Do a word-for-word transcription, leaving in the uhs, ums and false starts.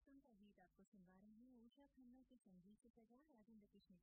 film का गीत आपको सुनवा रहे हैं उषा खन्ना के संगीत से सजा राजेंद्र कृष्ण